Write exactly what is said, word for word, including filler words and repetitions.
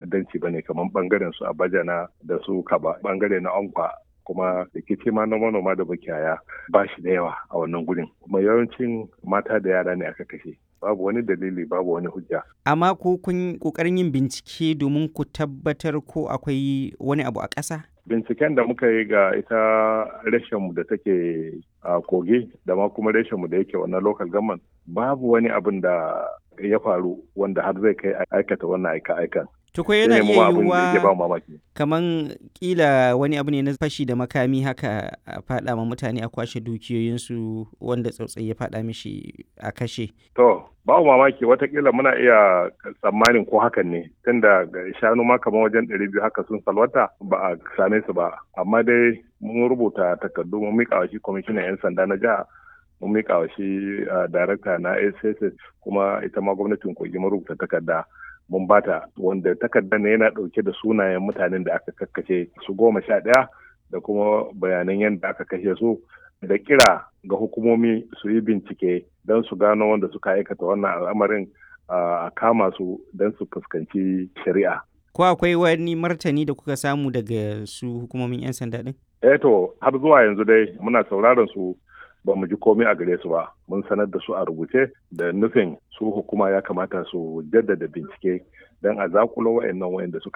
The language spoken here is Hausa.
ta'addanci ba ne kamar ɓangaren su Abajana da su Kaba, ɓangare na Ankwa. Kuma rikici ma na manoma da makiyaya ba shi da yawa a wannan gurin. Kuma yawancin mata da yara ne aka kashe. Babu wani dalili, babu wani hujja. Amma ko kun ƙoƙarin yin bincike domin ku tabbatar ko akwai wani abu a ƙasa? Binciken da muka yi ga ita reshenmu da take a Kogi da ma kuma reshenmu da yake wannan local government, babu wani abin da ya faru wanda har zai kai aikata wannan aika-aikan. Tuko yana iya yiwuwa kaman kila wani abu ne na fashi da makami haka a faɗa ma mutane a kwashe dukiyoyinsu wanda tsautsayi ya faɗa mishi a kashe. To, babu mamaki watakila muna iya tsammanin ko hakan ne tunda shanu ma kamar wajen ɗari biyu haka sun salwata ba a same su ba. Amma dai mun rubuta takardu mun miƙa wa shi kwamishinan 'yan sanda na jiha, mun miƙa wa shi darakta na S S S kuma ita ma gwamnatin Kogi mun rubuta takarda. Mun bata wanda takardar ne yana ɗauke da sunayen mutanen da aka kakkace su goma sha ɗaya da kuma bayanan yadda aka kashe su da kira ga hukumomi su yi bincike don su gano wanda suka aikata wannan al'amarin a kama su don su fuskanci shari'a. Ko akwai wani martani da kuka samu daga su hukumomin 'yan sanda ɗin? Eh to har zuwa yanzu dai muna sauraron su ba mu ji komai a gare su ba. Mun sanar da su a rubuce da nufin su hukuma ya kamata su jaddada bincike don a zakulo wa'annan wa'anda suka